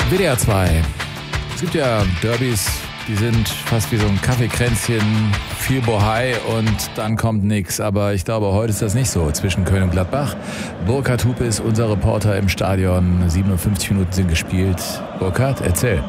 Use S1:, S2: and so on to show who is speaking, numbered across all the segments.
S1: WDR 2. Es gibt ja Derbys, die sind fast wie so ein Kaffeekränzchen, viel Bohai und dann kommt nix. Aber ich glaube, heute ist das nicht so zwischen Köln und Gladbach. Burkhard Hupe ist unser Reporter im Stadion. 57 Minuten sind gespielt. Burkhard, erzähl.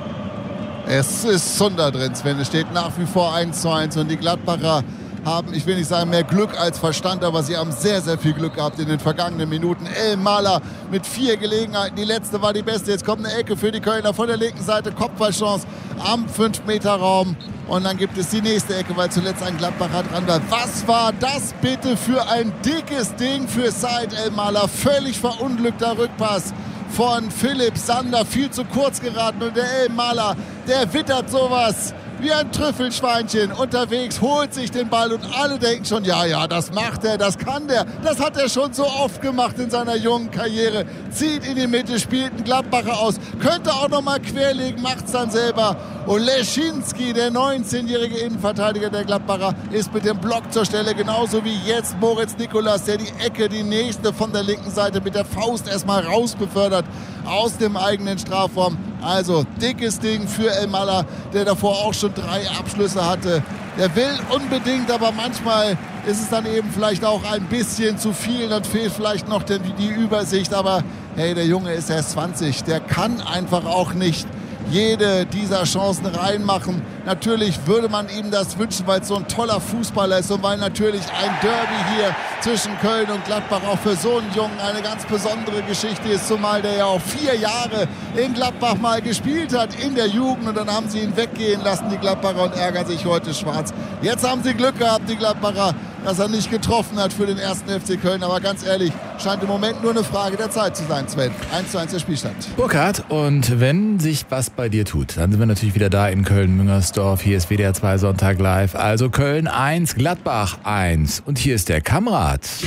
S2: Es ist Zunder drin, Sven. Es steht nach wie vor 1:1 und die Gladbacher haben, ich will nicht sagen mehr Glück als Verstand, aber sie haben sehr, sehr viel Glück gehabt in den vergangenen Minuten. Elmaler mit 4 Gelegenheiten, die letzte war die beste. Jetzt kommt eine Ecke für die Kölner von der linken Seite, Kopfballchance am 5-Meter-Raum. Und dann gibt es die nächste Ecke, weil zuletzt ein Gladbacher dran war. Was war das bitte für ein dickes Ding für Said Elmaler? Völlig verunglückter Rückpass von Philipp Sander, viel zu kurz geraten. Und der Elmaler, der wittert sowas wie ein Trüffelschweinchen unterwegs, holt sich den Ball und alle denken schon, ja, das macht er, das kann der. Das hat er schon so oft gemacht in seiner jungen Karriere. Zieht in die Mitte, spielt einen Gladbacher aus, könnte auch noch mal querlegen, macht's dann selber. Und Leschinski, der 19-jährige Innenverteidiger der Gladbacher, ist mit dem Block zur Stelle, genauso wie jetzt Moritz Nikolas, der die Ecke, die nächste von der linken Seite mit der Faust erstmal rausbefördert aus dem eigenen Strafraum. Also dickes Ding für Elmaler, der davor auch schon 3 Abschlüsse hatte. Der will unbedingt, aber manchmal ist es dann eben vielleicht auch ein bisschen zu viel. Dann fehlt vielleicht noch die Übersicht. Aber hey, der Junge ist erst 20. Der kann einfach auch nicht jede dieser Chancen reinmachen. Natürlich würde man ihm das wünschen, weil es so ein toller Fußballer ist und weil natürlich ein Derby hier zwischen Köln und Gladbach auch für so einen Jungen eine ganz besondere Geschichte ist, zumal der ja auch 4 Jahre in Gladbach mal gespielt hat in der Jugend und dann haben sie ihn weggehen lassen, die Gladbacher, und ärgern sich heute schwarz. Jetzt haben sie Glück gehabt, die Gladbacher, dass er nicht getroffen hat für den ersten FC Köln, aber ganz ehrlich, scheint im Moment nur eine Frage der Zeit zu sein, Sven. 1:1 der Spielstand.
S1: Burkhard, und wenn sich was bei dir tut, dann sind wir natürlich wieder da in Köln-Müngersdorf. Hier ist WDR 2 Sonntag live. Also Köln 1, Gladbach 1. Und hier ist der Kamerad.